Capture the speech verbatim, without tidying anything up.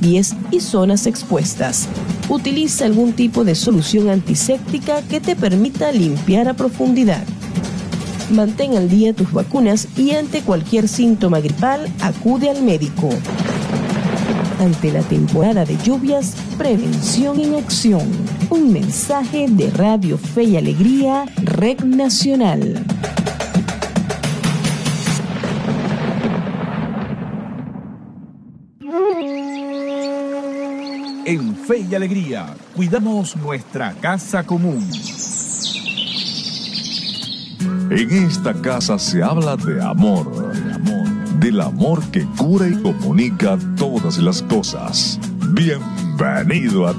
pies y zonas expuestas. Utiliza algún tipo de solución antiséptica que te permita limpiar a profundidad. Mantén al día tus vacunas y ante cualquier síntoma gripal, acude al médico. Ante la temporada de lluvias, prevención en acción. Un mensaje de Radio Fe y Alegría, Red Nacional. En Fe y Alegría, cuidamos nuestra casa común. En esta casa se habla de amor, de amor, del amor que cura y comunica todas las cosas. Bienvenido a